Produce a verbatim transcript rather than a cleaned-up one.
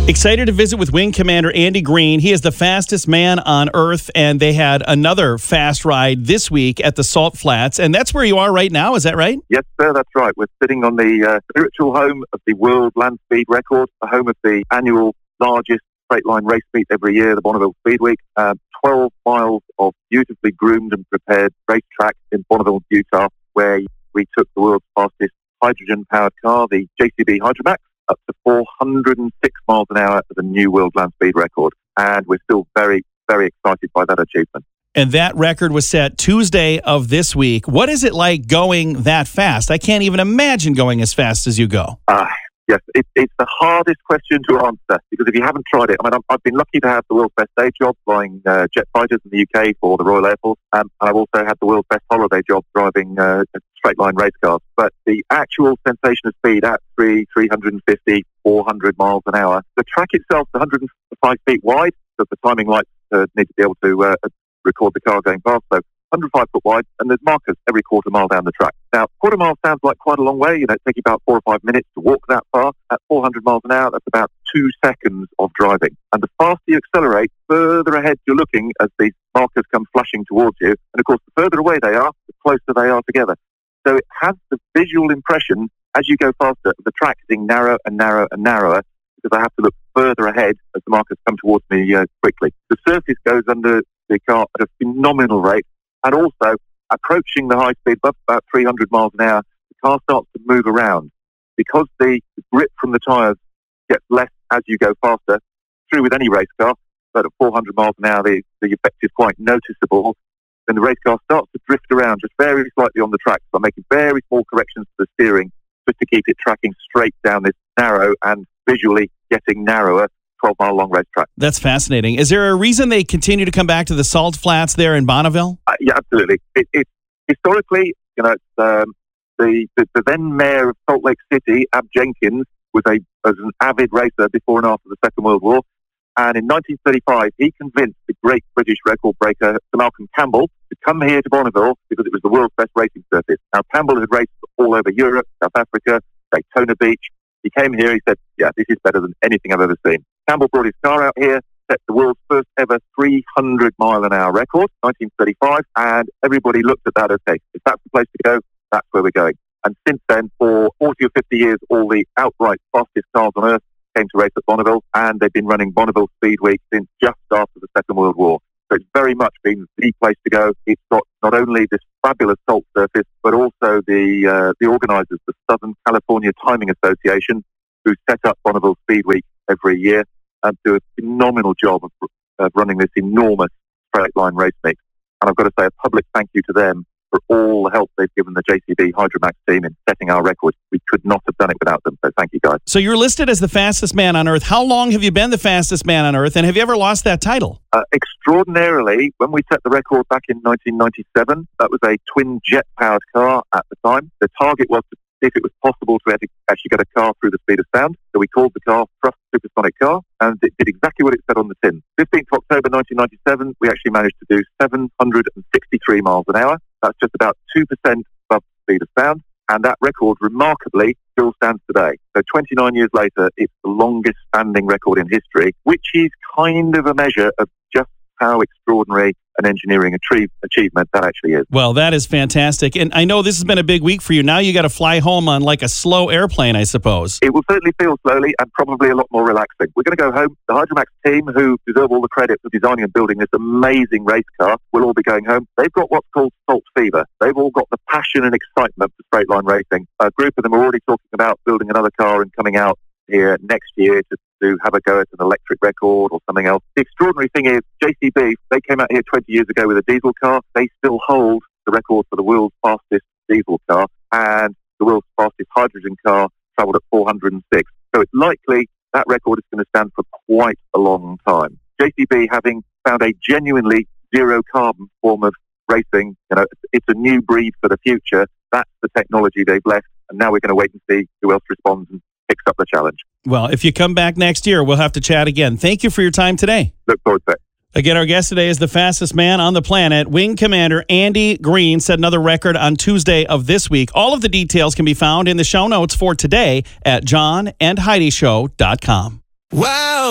Excited to visit with Wing Commander Andy Green. He is the fastest man on Earth, and they had another fast ride this week at the Salt Flats, and that's where you are right now, is that right? Yes, sir, that's right. We're sitting on the uh, spiritual home of the world land speed record, the home of the annual largest straight line race meet every year, the Bonneville Speed Week. Uh, twelve miles of beautifully groomed and prepared racetrack in Bonneville, Utah, where we took the world's fastest hydrogen-powered car, the J C B Hydromax, up to four hundred six miles an hour as a new world land speed record. And we're still very, very excited by that achievement. And that record was set Tuesday of this week. What is it like going that fast? I can't even imagine going as fast as you go. Uh, yes, it, it's the hardest question to answer, because if you haven't tried it, I mean, I'm, I've been lucky to have the world's best day job flying uh, jet fighters in the U K for the Royal Air Force. Um, and I've also had the world's best holiday job driving uh, straight line race cars. But the actual sensation of speed at three, three fifty, four hundred miles an hour, the track itself is one hundred five feet wide, so the timing lights uh, need to be able to uh, record the car going fast. So one hundred five foot wide, and there's markers every quarter mile down the track. Now, quarter mile sounds like quite a long way. You know, it takes you about four or five minutes to walk that far. At four hundred miles an hour, that's about two seconds of driving. And the faster you accelerate, further ahead you're looking as these markers come flashing towards you. And of course, the further away they are, the closer they are together. So it has the visual impression, as you go faster, of the track getting narrow and narrow and narrower, because I have to look further ahead as the markers come towards me uh, quickly. The surface goes under the car at a phenomenal rate, and also approaching the high speed, above about three hundred miles an hour, the car starts to move around. Because the grip from the tyres gets less as you go faster, true with any race car, but at four hundred miles an hour, the, the effect is quite noticeable. Then the race car starts to drift around just very slightly on the track. So I'm making very small corrections to the steering just to keep it tracking straight down this narrow and visually getting narrower twelve mile long racetrack. That's fascinating. Is there a reason they continue to come back to the Salt Flats there in Bonneville? Uh, yeah, absolutely. It, it, historically, you know, it's, um, the, the, the then mayor of Salt Lake City, Ab Jenkins, was, a, was an avid racer before and after the Second World War. And in nineteen thirty-five, he convinced the great British record breaker, Sir Malcolm Campbell, to come here to Bonneville because it was the world's best racing surface. Now, Campbell had raced all over Europe, South Africa, Daytona Beach. He came here, he said, yeah, this is better than anything I've ever seen. Campbell brought his car out here, set the world's first ever three hundred mile an hour record, nineteen thirty-five, and everybody looked at that, okay, if that's the place to go, that's where we're going. And since then, for forty or fifty years, all the outright fastest cars on Earth came to race at Bonneville, and they've been running Bonneville Speed Week since just after the Second World War. So it's very much been the place to go. It's got not only this fabulous salt surface, but also the uh, the organisers, the Southern California Timing Association, who set up Bonneville Speed Week every year and do a phenomenal job of, of running this enormous straight line race meet. And I've got to say a public thank you to them for all the help they've given the J C B Hydromax team in setting our record. We could not have done it without them, so thank you, guys. So you're listed as the fastest man on Earth. How long have you been the fastest man on Earth, and have you ever lost that title? Uh, extraordinarily, when we set the record back in nineteen ninety-seven, that was a twin jet-powered car at the time. The target was to see if it was possible to actually get a car through the speed of sound. So we called the car Thrust Supersonic Car, and it did exactly what it said on the tin. fifteenth of October nineteen ninety-seven, we actually managed to do seven hundred sixty-three miles an hour. That's just about two percent above the speed of sound, and that record, remarkably, still stands today. So twenty-nine years later, it's the longest standing record in history, which is kind of a measure of just how extraordinary an engineering achieve, achievement that actually is. Well, that is fantastic. And I know this has been a big week for you. Now you got to fly home on like a slow airplane, I suppose. It will certainly feel slowly and probably a lot more relaxing. We're going to go home. The Hydromax team, who deserve all the credit for designing and building this amazing race car, will all be going home. They've got what's called salt fever. They've all got the passion and excitement for straight line racing. A group of them are already talking about building another car and coming out here next year to, to have a go at an electric record or something else. The extraordinary thing is, J C B, they came out here twenty years ago with a diesel car. They still hold the record for the world's fastest diesel car, and the world's fastest hydrogen car travelled at four hundred six. So it's likely that record is going to stand for quite a long time. J C B, having found a genuinely zero carbon form of racing, you know, it's a new breed for the future. That's the technology they've left, and now we're going to wait and see who else responds and picks up the challenge. Well, if you come back next year, we'll have to chat again. Thank you for your time today. Look forward to it. Again, our guest today is the fastest man on the planet. Wing Commander Andy Green set another record on Tuesday of this week. All of the details can be found in the show notes for today at john and heidi show dot com. Wow.